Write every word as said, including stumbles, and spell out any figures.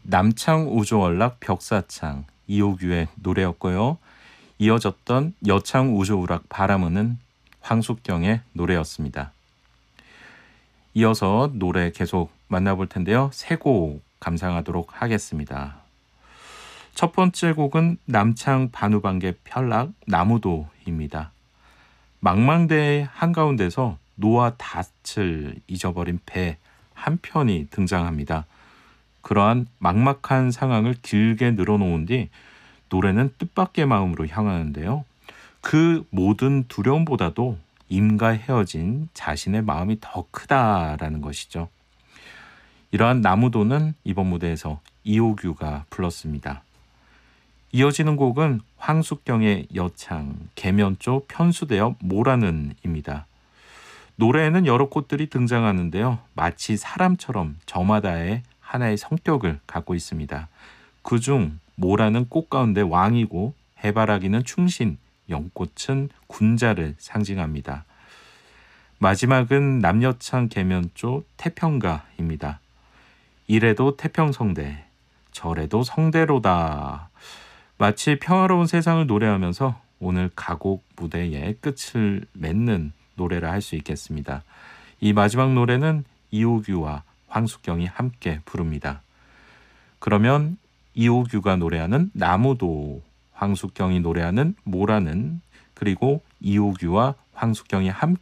남창 우주월락 벽사창 이호규의 노래였고요. 이어졌던 여창 우주우락 바람은 황숙경의 노래였습니다. 이어서 노래 계속 만나볼 텐데요. 세 곡 감상하도록 하겠습니다. 첫 번째 곡은 남창 반우반개 편락 나무도입니다. 망망대해 한가운데서 노와 닻을 잊어버린 배 한 편이 등장합니다. 그러한 막막한 상황을 길게 늘어놓은 뒤 노래는 뜻밖의 마음으로 향하는데요. 그 모든 두려움보다도 임과 헤어진 자신의 마음이 더 크다라는 것이죠. 이러한 나무도는 이번 무대에서 이호규가 불렀습니다. 이어지는 곡은 황숙경의 여창 계면조 편수대업 모라는입니다. 노래에는 여러 꽃들이 등장하는데요. 마치 사람처럼 저마다의 하나의 성격을 갖고 있습니다. 그중 모라는 꽃 가운데 왕이고 해바라기는 충신, 연꽃은 군자를 상징합니다. 마지막은 남여창 계면조 태평가입니다. 이래도 태평성대, 저래도 성대로다. 마치 평화로운 세상을 노래하면서 오늘 가곡 무대의 끝을 맺는 노래라 할 수 있겠습니다. 이 마지막 노래는 이호규와 황숙경이 함께 부릅니다. 그러면 이호규가 노래하는 나무도, 황숙경이 노래하는 모라는, 그리고 이호규와 황숙경이 함께